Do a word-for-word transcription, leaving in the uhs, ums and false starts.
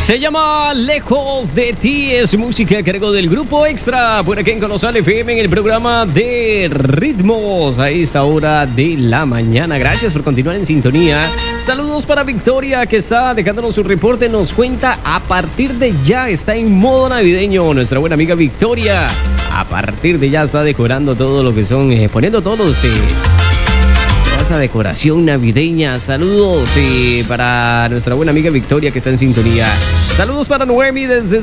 Se llama Lejos de ti, es música a cargo del Grupo Extra, por aquí en Colosal F M en el programa de ritmos a esa hora de la mañana. Gracias por continuar en sintonía. Saludos para Victoria, que está dejándonos su reporte, nos cuenta a partir de ya está en modo navideño. Nuestra buena amiga Victoria, a partir de ya está decorando todo lo que son, eh, poniendo todos los... Eh, esa decoración navideña. Saludos eh, para nuestra buena amiga Victoria, que está en sintonía. Saludos para Noemi desde